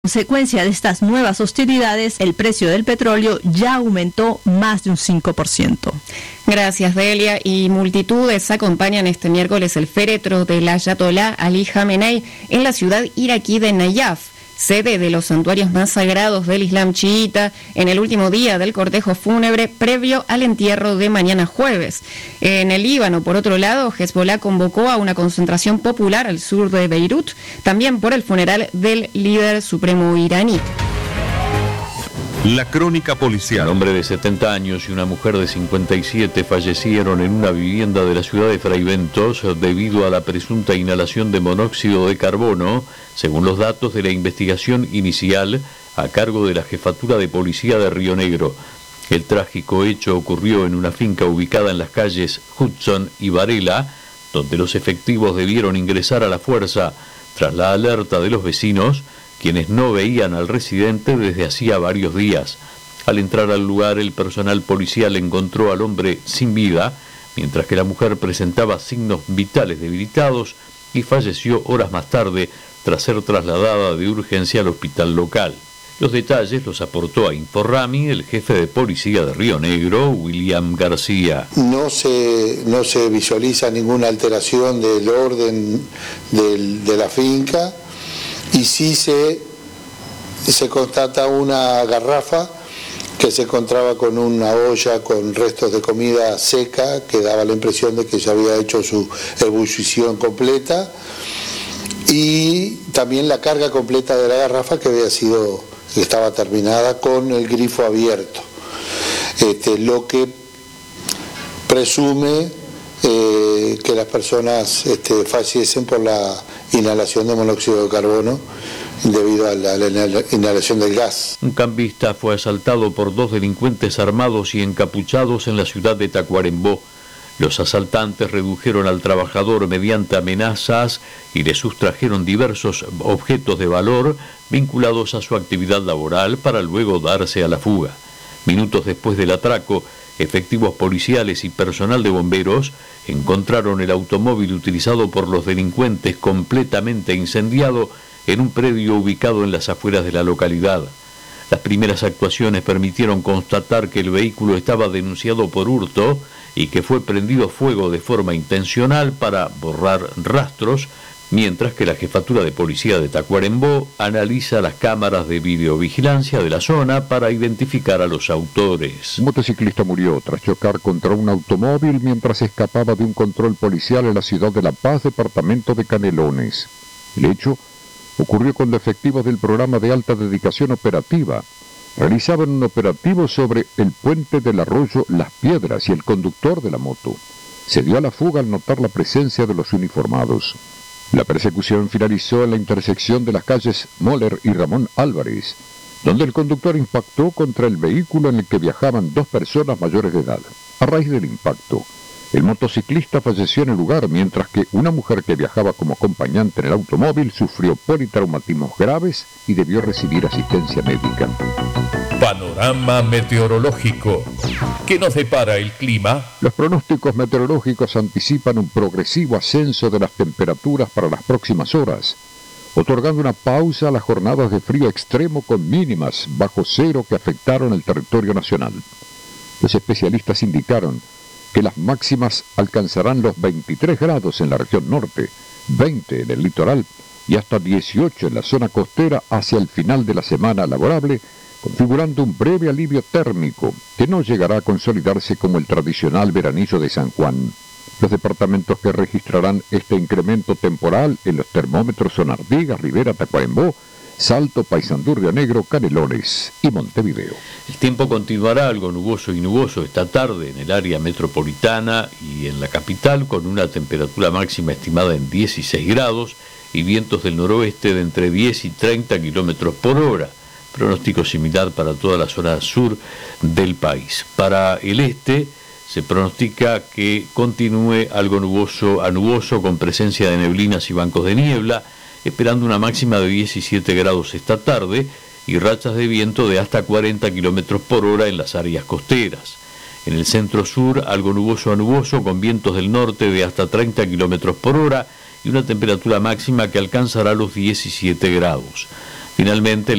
consecuencia de estas nuevas hostilidades, el precio del petróleo ya aumentó más de un 5%. Gracias, Delia. Y multitudes acompañan este miércoles el féretro del Ayatolá Ali Jamenei en la ciudad iraquí de Nayaf, sede de los santuarios más sagrados del Islam chiita, en el último día del cortejo fúnebre previo al entierro de mañana jueves. En el Líbano, por otro lado, Hezbollah convocó a una concentración popular al sur de Beirut, también por el funeral del líder supremo iraní. La crónica policial. Un hombre de 70 años y una mujer de 57 fallecieron en una vivienda de la ciudad de Fraiventos debido a la presunta inhalación de monóxido de carbono, según los datos de la investigación inicial a cargo de la Jefatura de Policía de Río Negro. El trágico hecho ocurrió en una finca ubicada en las calles Hudson y Varela, donde los efectivos debieron ingresar a la fuerza tras la alerta de los vecinos, quienes no veían al residente desde hacía varios días. Al entrar al lugar, el personal policial encontró al hombre sin vida, mientras que la mujer presentaba signos vitales debilitados y falleció horas más tarde tras ser trasladada de urgencia al hospital local. Los detalles los aportó a Inforrami el jefe de policía de Río Negro, William García. No se visualiza ninguna alteración del orden de la finca. Y sí se constata una garrafa que se encontraba con una olla con restos de comida seca que daba la impresión de que ya había hecho su ebullición completa, y también la carga completa de la garrafa que estaba terminada con el grifo abierto, lo que presume que las personas fallecen por la inhalación de monóxido de carbono debido a la inhalación del gas. Un cambista fue asaltado por dos delincuentes armados y encapuchados en la ciudad de Tacuarembó. Los asaltantes redujeron al trabajador mediante amenazas y le sustrajeron diversos objetos de valor vinculados a su actividad laboral para luego darse a la fuga. Minutos después del atraco, efectivos policiales y personal de bomberos encontraron el automóvil utilizado por los delincuentes completamente incendiado en un predio ubicado en las afueras de la localidad. Las primeras actuaciones permitieron constatar que el vehículo estaba denunciado por hurto y que fue prendido fuego de forma intencional para borrar rastros, mientras que la Jefatura de Policía de Tacuarembó analiza las cámaras de videovigilancia de la zona para identificar a los autores. Un motociclista murió tras chocar contra un automóvil mientras escapaba de un control policial en la ciudad de La Paz, departamento de Canelones. El hecho ocurrió cuando efectivos del programa de alta dedicación operativa realizaban un operativo sobre el puente del arroyo Las Piedras y el conductor de la moto se dio a la fuga al notar la presencia de los uniformados. La persecución finalizó en la intersección de las calles Moller y Ramón Álvarez, donde el conductor impactó contra el vehículo en el que viajaban dos personas mayores de edad. A raíz del impacto, el motociclista falleció en el lugar, mientras que una mujer que viajaba como acompañante en el automóvil sufrió politraumatismos graves y debió recibir asistencia médica. Panorama meteorológico. ¿Qué nos depara el clima? Los pronósticos meteorológicos anticipan un progresivo ascenso de las temperaturas para las próximas horas, otorgando una pausa a las jornadas de frío extremo con mínimas bajo cero que afectaron el territorio nacional. Los especialistas indicaron que las máximas alcanzarán los 23 grados en la región norte, 20 en el litoral y hasta 18 en la zona costera hacia el final de la semana laborable, configurando un breve alivio térmico que no llegará a consolidarse como el tradicional veranillo de San Juan. Los departamentos que registrarán este incremento temporal en los termómetros son Artigas, Rivera, Tacuarembó, Salto, Paysandú, Río Negro, Canelones y Montevideo. El tiempo continuará algo nuboso y nuboso esta tarde en el área metropolitana y en la capital, con una temperatura máxima estimada en 16 grados y vientos del noroeste de entre 10 y 30 kilómetros por hora. Pronóstico similar para toda la zona sur del país. Para el este se pronostica que continúe algo nuboso a nuboso con presencia de neblinas y bancos de niebla, esperando una máxima de 17 grados esta tarde y rachas de viento de hasta 40 kilómetros por hora en las áreas costeras. En el centro sur, algo nuboso a nuboso con vientos del norte de hasta 30 kilómetros por hora y una temperatura máxima que alcanzará los 17 grados. Finalmente,